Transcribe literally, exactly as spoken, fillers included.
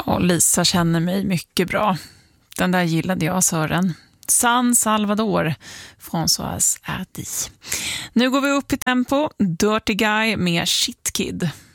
Och Lisa känner mig mycket bra. Den där gillade jag, Sören. San Salvador, Françoise Hardy. Nu går vi upp i tempo. Dirty Guy med Shit Kid.